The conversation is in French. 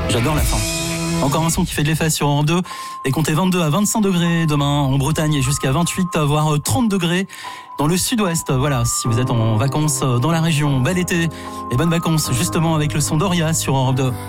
J'adore la fin. Encore un son qui fait de l'effet sur Europe 2 et comptez 22 à 25 degrés demain en Bretagne et jusqu'à 28 voire 30 degrés dans le sud-ouest. Voilà, si vous êtes en vacances dans la région, bel été et bonnes vacances justement avec le son d'Oria sur Europe 2.